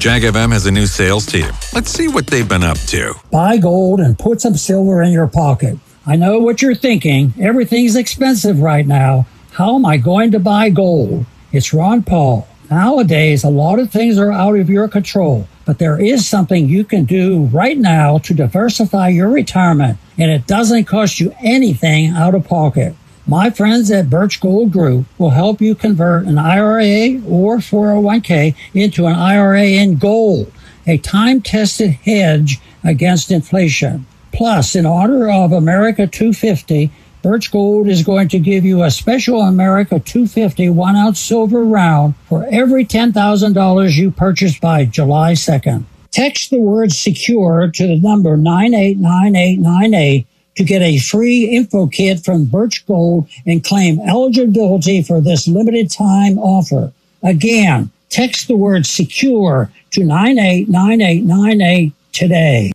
Jack FM has a new sales team. Let's see what they've been up to. Buy gold and put some silver in your pocket. I know what you're thinking. Everything's expensive right now. How am I going to buy gold? It's Ron Paul. Nowadays, a lot of things are out of your control, but there is something you can do right now to diversify your retirement, and it doesn't cost you anything out of pocket. My friends at Birch Gold Group will help you convert an IRA or 401k into an IRA in gold, a time-tested hedge against inflation. Plus, in honor of America 250, Birch Gold is going to give you a special America 250 1-ounce silver round for every $10,000 you purchase by July 2nd. Text the word SECURE to the number 989898 to get a free info kit from Birch Gold and claim eligibility for this limited time offer. Again, text the word SECURE to 989898 today.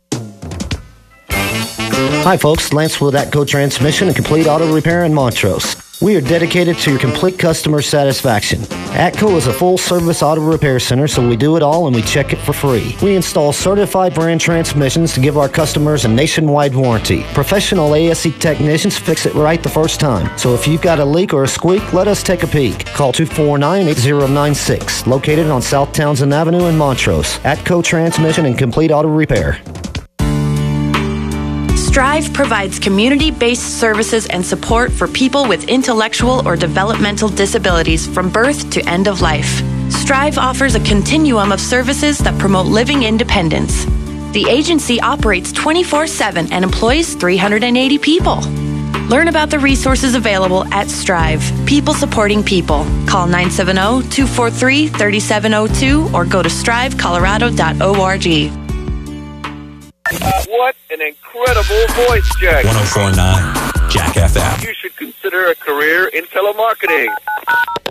Hi folks, Lance with Atco Transmission and Complete Auto Repair in Montrose. We are dedicated to your complete customer satisfaction. Atco is a full-service auto repair center, so we do it all and we check it for free. We install certified brand transmissions to give our customers a nationwide warranty. Professional ASE technicians fix it right the first time. So if you've got a leak or a squeak, let us take a peek. Call 249-8096, located on South Townsend Avenue in Montrose. Atco Transmission and Complete Auto Repair. Strive provides community-based services and support for people with intellectual or developmental disabilities from birth to end of life. Strive offers a continuum of services that promote living independence. The agency operates 24/7 and employs 380 people. Learn about the resources available at Strive, people supporting people. Call 970-243-3702 or go to strivecolorado.org. What an incredible voice, Jack. 104.9 Jack FM. You should consider a career in telemarketing.